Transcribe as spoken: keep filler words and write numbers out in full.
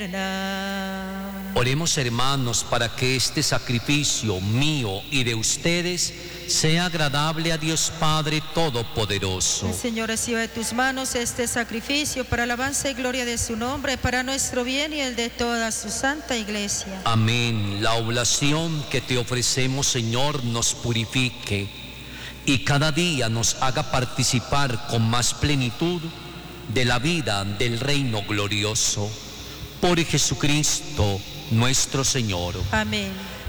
Oremos, hermanos, para que este sacrificio mío y de ustedes sea agradable a Dios Padre Todopoderoso. El Señor reciba de tus manos este sacrificio para alabanza y gloria de su nombre, para nuestro bien y el de toda su santa iglesia. Amén. La oblación que te ofrecemos, Señor, nos purifique y cada día nos haga participar con más plenitud de la vida del reino glorioso. Por Jesucristo nuestro Señor. Amén.